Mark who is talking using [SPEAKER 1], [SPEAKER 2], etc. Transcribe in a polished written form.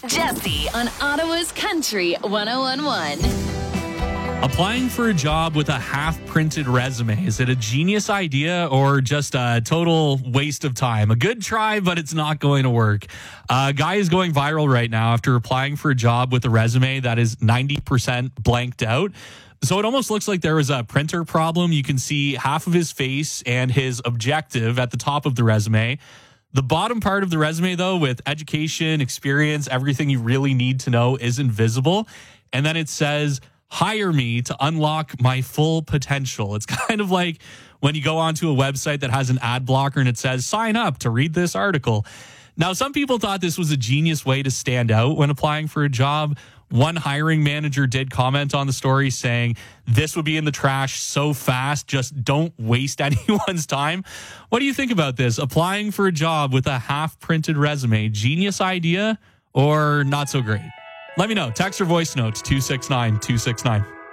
[SPEAKER 1] Jesse on Ottawa's Country 101.1.
[SPEAKER 2] Applying for a job with a half-printed resume, is it a genius idea or just a total waste of time? A good try, but it's not going to work. A guy is going viral right now after applying for a job with a resume that is 90% blanked out. So it almost looks like there was a printer problem. You can see half of his face and his objective at the top of the resume. The bottom part of the resume, though, with education, experience, everything you really need to know isn't visible. And then it says, hire me to unlock my full potential. It's kind of like when you go onto a website that has an ad blocker and it says, sign up to read this article. Now, some people thought this was a genius way to stand out when applying for a job. One hiring manager did comment on the story saying, this would be in the trash so fast, just don't waste anyone's time. What do you think about this? Applying for a job with a half-printed resume, genius idea or not so great? Let me know. Text or voice notes 269-269.